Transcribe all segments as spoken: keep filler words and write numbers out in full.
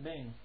Bene,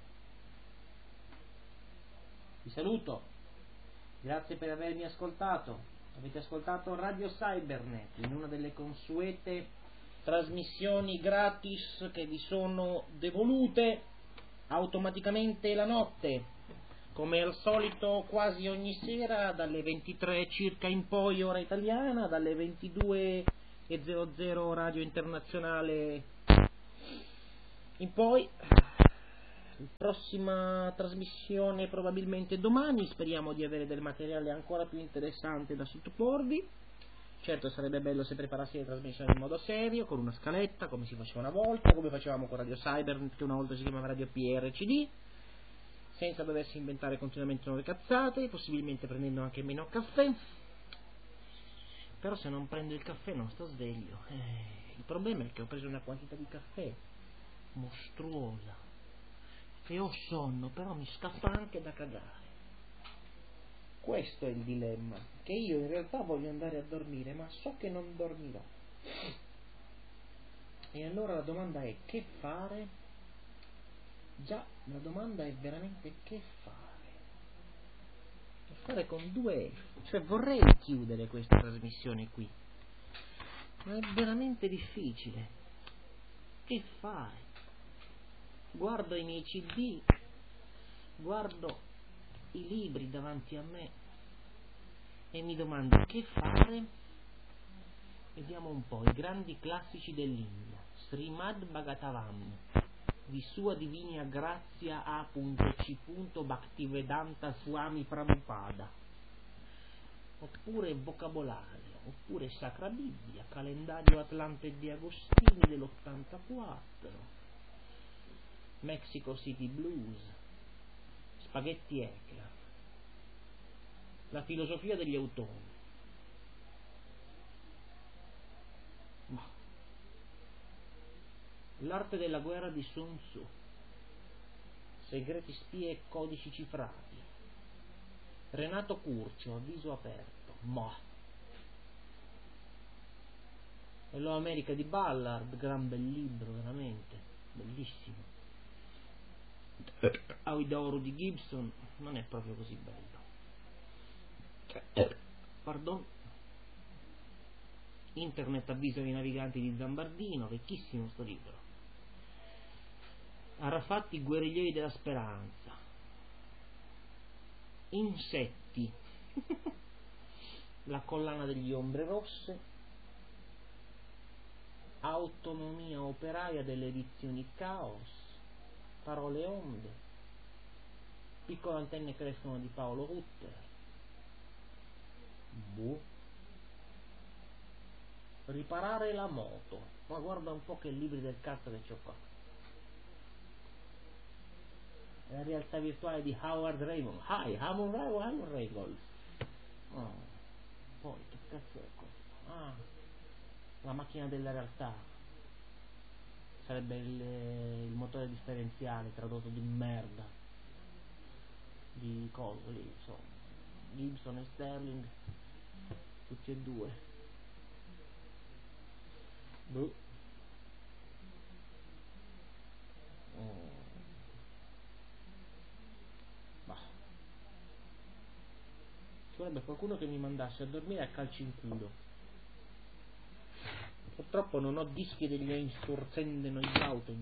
vi saluto, grazie per avermi ascoltato. Avete ascoltato Radio Cybernet in una delle consuete trasmissioni gratis che vi sono devolute automaticamente la notte, come al solito quasi ogni sera dalle ventitré circa in poi ora italiana, dalle ventidue e zero zero radio internazionale in poi. Prossima trasmissione probabilmente domani, speriamo di avere del materiale ancora più interessante da sottoporvi. Certo, sarebbe bello se preparassi le trasmissioni in modo serio, con una scaletta, come si faceva una volta, come facevamo con Radio Cybernet, che una volta si chiamava Radio P R C D, senza doversi inventare continuamente nuove cazzate, possibilmente prendendo anche meno caffè. Però se non prendo il caffè non sto sveglio. Eh, il problema è che ho preso una quantità di caffè mostruosa e ho sonno, però mi scappa anche da cagare. Questo è il dilemma, che io in realtà voglio andare a dormire, ma so che non dormirò. E allora la domanda è: che fare? Già, la domanda è veramente che fare. Che fare con due F. Cioè vorrei chiudere questa trasmissione qui, ma è veramente difficile. Che fare? Guardo i miei C D, guardo i libri davanti a me e mi domando che fare. Vediamo un po' i grandi classici dell'India. Srimad Bhagavatam, di Sua Divina Grazia A C Bhaktivedanta Swami Prabhupada, oppure vocabolario, oppure Sacra Bibbia, calendario Atlante di Agostini dell'ottantaquattro, Mexico City Blues, Spaghetti Eclair, la filosofia degli autori. Ma l'arte della guerra di Sun Tzu, segreti spie e codici cifrati, Renato Curcio, a viso aperto. Ma e lo America di Ballard, gran bel libro, veramente bellissimo. Aoidaoro di Gibson non è proprio così bello. Pardon. Internet avviso ai naviganti di Zambardino, vecchissimo sto libro. Arafat, i guerriglieri della speranza. Insetti. La collana degli ombre rosse. Autonomia operaia delle edizioni Caos. Parole onde. Piccole antenne crescono di Paolo Rutter. Boh. Riparare la moto. Ma guarda un po' che libri del cazzo che c'ho qua. La realtà virtuale di Howard Raymond. Hi, Howard Howard Raymond. Oh. Poi che cazzo è questo? Ah, la macchina della realtà. Sarebbe il, il motore differenziale tradotto di merda. Di coso lì, insomma. Gibson e Sterling, tutti e due. Boh. Oh. Bah. Ci vorrebbe qualcuno che mi mandasse a dormire a calci in culo. Purtroppo non ho dischi degli Einstürzende Neubauten.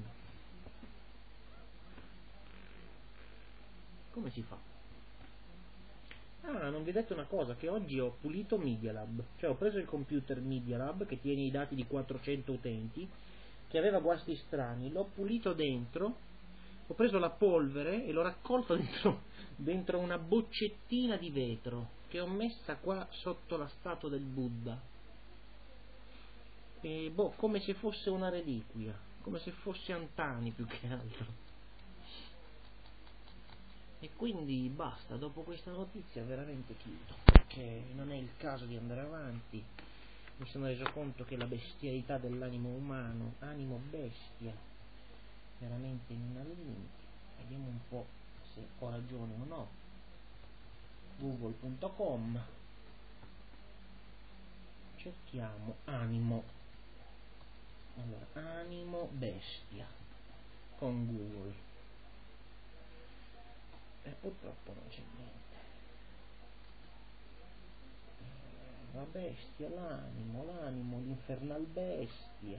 Come si fa? Ah, non vi ho detto una cosa, che oggi ho pulito Media Lab. Cioè ho preso il computer Media Lab che tiene i dati di quattrocento utenti, che aveva guasti strani, l'ho pulito dentro, ho preso la polvere e l'ho raccolta dentro, dentro una boccettina di vetro che ho messa qua sotto la statua del Buddha. E boh, come se fosse una reliquia, come se fosse Antani più che altro. E quindi basta, dopo questa notizia veramente chiudo, perché non è il caso di andare avanti. Mi sono reso conto che la bestialità dell'animo umano, animo bestia, veramente non ha limiti. Vediamo un po' se ho ragione o no. google punto com, cerchiamo animo, allora animo bestia con Google. e purtroppo non c'è niente. La bestia, l'animo, l'animo, l'infernal bestia.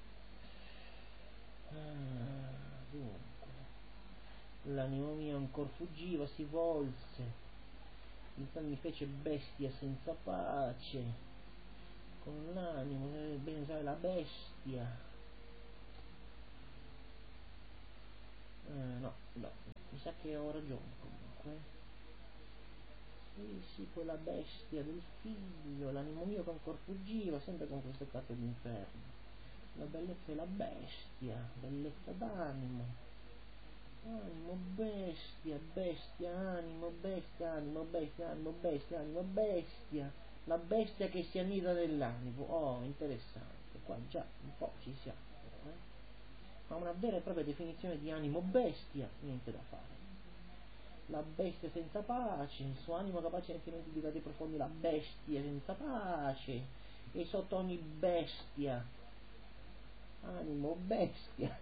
Ah, dunque, l'animo mio ancor fuggiva, si volse, infatti mi fece bestia senza pace, con l'animo, bene usare la bestia. Ah, no, no, mi sa che ho ragione comunque. Sì, sì, quella bestia del figlio, l'animo mio che ancor fuggiva, sempre con questo capo d'inferno. La bellezza è la bestia, bellezza d'animo. Animo, bestia, bestia, animo, bestia, animo, bestia, animo, bestia, animo, bestia. La bestia che si annida nell'animo. Oh, interessante. Qua già un po' ci siamo, eh? Ma una vera e propria definizione di animo bestia, niente da fare. La bestia senza pace, il suo animo capace di sentimenti di gradi profondi, la bestia senza pace, e sotto ogni bestia, animo bestia.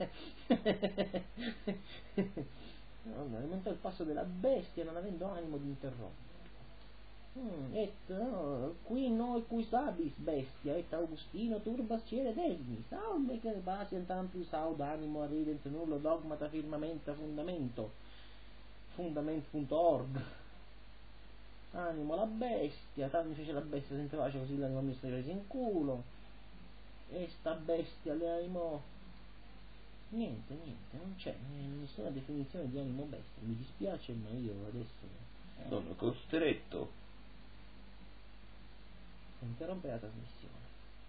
No, alimenta il passo della bestia, non avendo animo di interrompere. Mm, et no, qui noi cui sabis bestia, et Augustino turbas cere desmis, salve che basian tantus aud animo arident nullo dogmata firmamenta fundamento. fundament punto org. Animo la bestia, tanto mi fece la bestia senza pace, così l'animo mi sta preso in culo, e sta bestia le animò. Niente, niente, non c'è nessuna definizione di animo bestia, mi dispiace, ma io adesso sono costretto. interrompe la trasmissione.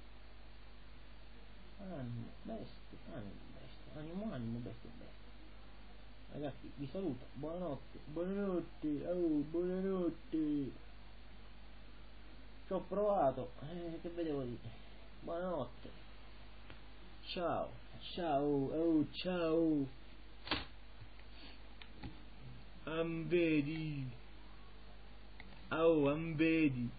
Animo, bestia, animo, bestia, animo, animo, bestia, bestia. Ragazzi, vi saluto, buonanotte, buonanotte, oh, buonanotte. Ci ho provato, eh, che vedevo dire. Buonanotte. Ciao, ciao, oh, ciao. Ambedi. Oh, ambedi.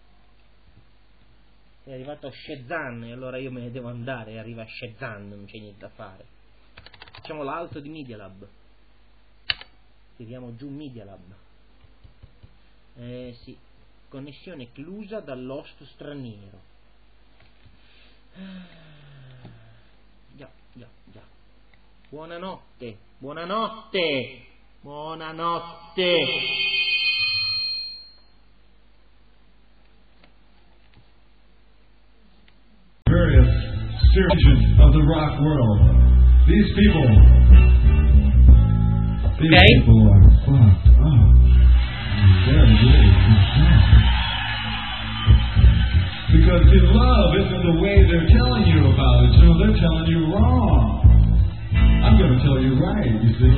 È arrivato Shazam e allora io me ne devo andare, arriva Shazam, non c'è niente da fare. Facciamo l'alto di Media Lab. Tiriamo giù Media Lab. Eh sì, connessione chiusa dall'host straniero. Già, già, già. Buonanotte, buonanotte, buonanotte. Various surgeons of the rock world. These people. These Okay. people are fucked up. Very good. Because in love isn't the way they're telling you about it. You know, they're telling you wrong. I'm going to tell you right, you see.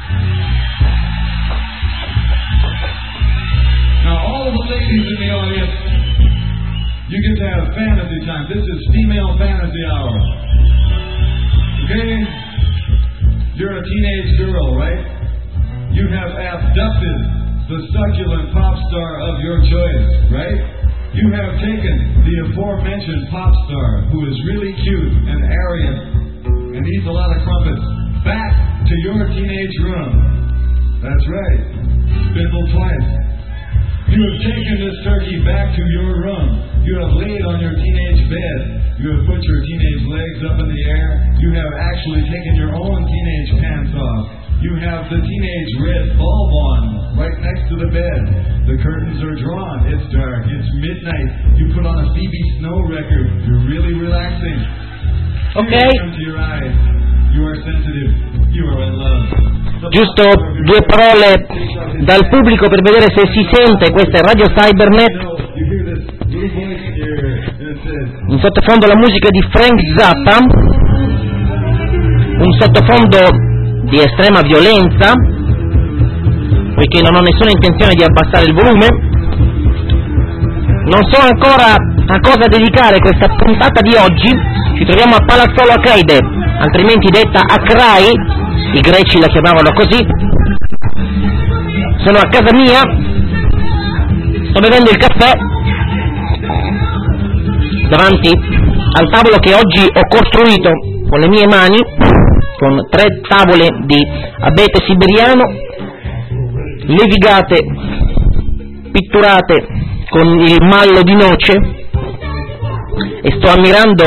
Now, all of the ladies in the audience, you get to have fantasy time. This is female fantasy hour. Okay? You're a teenage girl, right? You have abducted the succulent pop star of your choice, right? You have taken the aforementioned pop star who is really cute and arrogant and eats a lot of crumpets back to your teenage room. That's right. Spindle twice. You have taken this turkey back to your room. You have laid on your teenage bed. You have put your teenage legs up in the air. You have actually taken your own teenage pants off. You have the teenage red bulb on right next to the bed. The curtains are drawn. It's dark. It's midnight. You put on a Phoebe Snow record. You're really relaxing. Ok. Tears come to your eyes. You are sensitive. You are in love. Giusto due parole dal pubblico per vedere se si sente. Questa è Radio Cybernet. In sottofondo la musica di Frank Zappa, un sottofondo di estrema violenza, poiché non ho nessuna intenzione di abbassare il volume. Non so ancora a cosa dedicare questa puntata di oggi. Ci troviamo a Palazzolo Acreide, altrimenti detta Akrai, i greci la chiamavano così. Sono a casa mia, sto bevendo il caffè davanti al tavolo che oggi ho costruito con le mie mani, con tre tavole di abete siberiano levigate, pitturate con il mallo di noce, e sto ammirando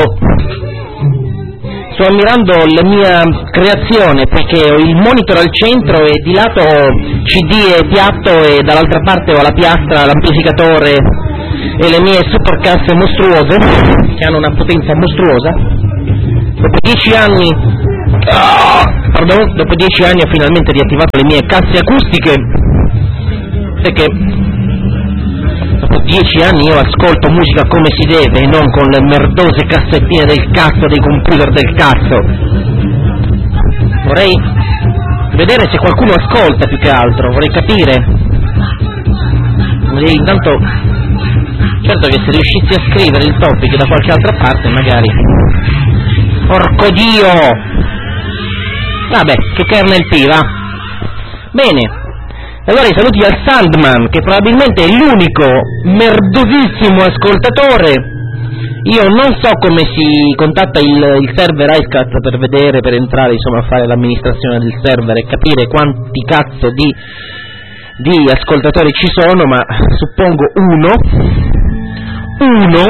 sto ammirando la mia creazione, perché ho il monitor al centro e di lato ho C D e piatto, e dall'altra parte ho la piastra, l'amplificatore e le mie super casse mostruose che hanno una potenza mostruosa. Dopo dieci anni oh, pardon, dopo dieci anni ho finalmente riattivato le mie casse acustiche, perché dopo dieci anni io ascolto musica come si deve e non con le merdose cassettine del cazzo, dei computer del cazzo. Vorrei vedere se qualcuno ascolta, più che altro, vorrei capire. Vorrei intanto, certo che se riuscissi a scrivere il topic da qualche altra parte magari. Porco Dio! Vabbè, che kernel P, va? Bene. Allora i saluti al Sandman, che probabilmente è l'unico merdosissimo ascoltatore. Io non so come si contatta il, il server Icecat per vedere, per entrare, insomma, a fare l'amministrazione del server e capire quanti cazzo di, di ascoltatori ci sono, ma suppongo uno. Uno.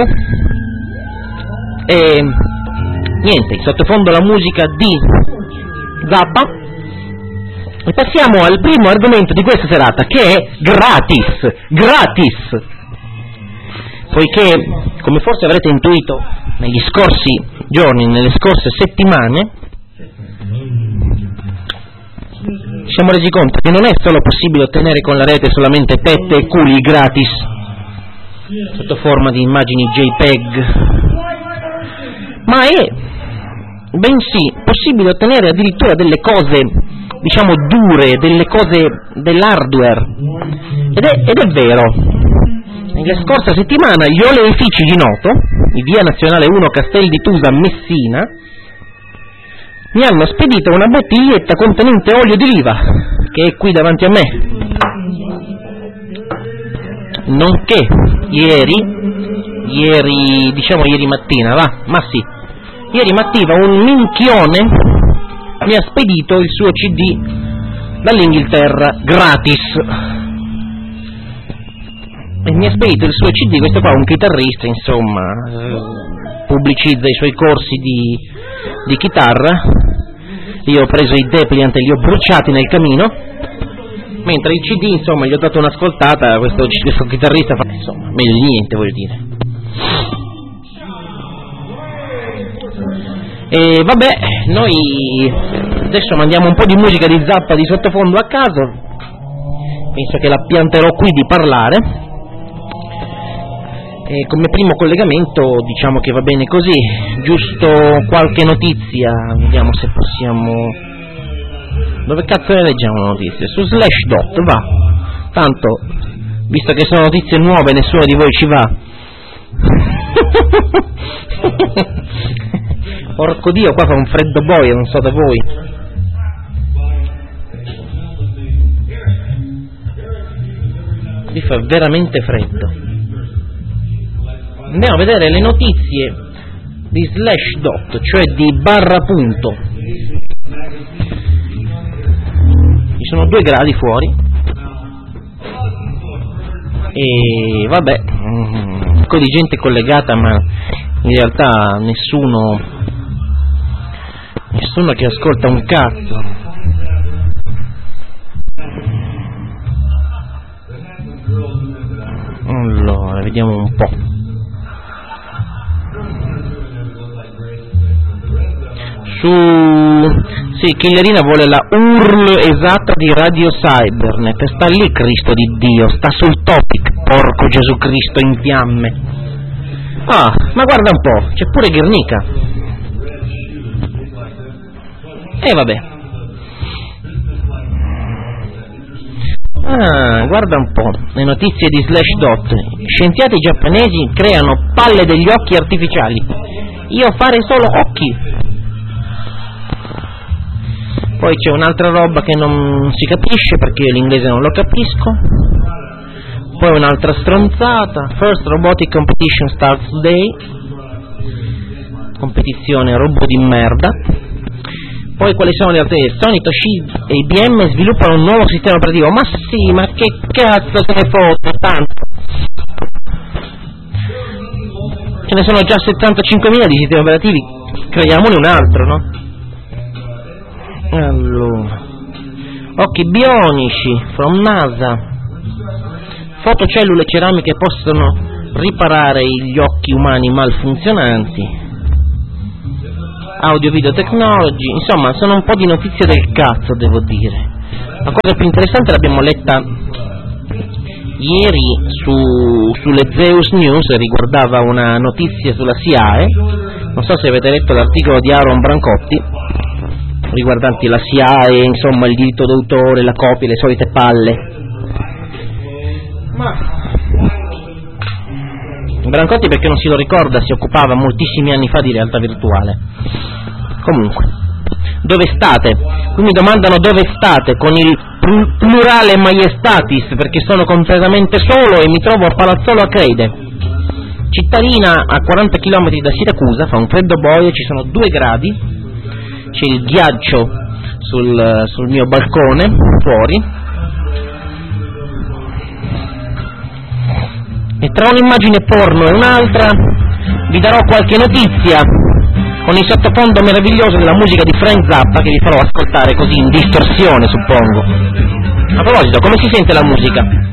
E niente, sottofondo la musica di Zappa. E passiamo al primo argomento di questa serata, che è gratis, gratis, poiché, come forse avrete intuito negli scorsi giorni, nelle scorse settimane, ci siamo resi conto che non è solo possibile ottenere con la rete solamente tette e culi gratis, sotto forma di immagini JPEG, ma è, bensì, possibile ottenere addirittura delle cose, diciamo, dure, delle cose dell'hardware, ed è, ed è vero. La scorsa settimana gli oleifici di Noto, di via Nazionale uno Castel di Tusa, Messina, mi hanno spedito una bottiglietta contenente olio di oliva, che è qui davanti a me, nonché ieri, ieri, diciamo ieri mattina, va, ma sì, ieri mattina un minchione mi ha spedito il suo C D dall'Inghilterra gratis, e mi ha spedito il suo C D, questo qua è un chitarrista, insomma, eh, pubblicizza i suoi corsi di, di chitarra. Io ho preso i depliant e li ho bruciati nel camino, mentre il C D, insomma, gli ho dato un'ascoltata. Questo, questo chitarrista fa, insomma, meglio di niente, voglio dire. E vabbè, noi adesso mandiamo un po' di musica di Zappa di sottofondo a caso, penso che la pianterò qui di parlare, e come primo collegamento diciamo che va bene così, giusto qualche notizia, vediamo se possiamo, dove cazzo ne leggiamo le notizie? Su Slashdot, va, tanto, visto che sono notizie nuove nessuno di voi ci va. Porco Dio, qua fa un freddo boia, non so da voi. Qui fa veramente freddo. Andiamo a vedere le notizie di Slashdot, cioè di barra punto. Ci sono due gradi fuori. E vabbè, un po' di gente collegata, ma in realtà nessuno nessuno che ascolta un cazzo. Allora, vediamo un po'. Su sì, Killerina vuole la U R L esatta di Radio Cybernet. Sta lì, Cristo di Dio, sta sul topic, porco Gesù Cristo in fiamme. Ah, ma guarda un po', c'è pure Guernica. E eh, vabbè. Ah, guarda un po', le notizie di Slashdot. Scienziati giapponesi creano palle degli occhi artificiali. Io fare solo occhi. Poi c'è un'altra roba che non si capisce perché io l'inglese non lo capisco. Poi un'altra stronzata. First Robotic Competition starts today. Competizione robot di merda. Poi quali sono le altre? Sony, Toshiba e I B M sviluppano un nuovo sistema operativo. Ma sì, ma che cazzo se ne fotte, tanto. Ce ne sono già settantacinquemila di sistemi operativi, creiamone un altro, no? Allora, occhi bionici from NASA. Fotocellule ceramiche possono riparare gli occhi umani malfunzionanti. Audio video technology, insomma sono un po' di notizie del cazzo, devo dire. La cosa più interessante l'abbiamo letta ieri su, sulle Zeus News, riguardava una notizia sulla S I A E, non so se avete letto l'articolo di Aaron Brancotti riguardanti la S I A E, insomma il diritto d'autore, la copia, le solite palle. Ma Brancotti, perché non si lo ricorda, si occupava moltissimi anni fa di realtà virtuale. Comunque, dove state? Qui mi domandano dove state con il plurale maiestatis, perché sono completamente solo e mi trovo a Palazzolo Acreide, cittadina a quaranta chilometri da Siracusa. Fa un freddo boia, ci sono due gradi, c'è il ghiaccio sul, sul mio balcone fuori. E tra un'immagine porno e un'altra vi darò qualche notizia con il sottofondo meraviglioso della musica di Frank Zappa, che vi farò ascoltare così in distorsione, suppongo. A proposito, come si sente la musica?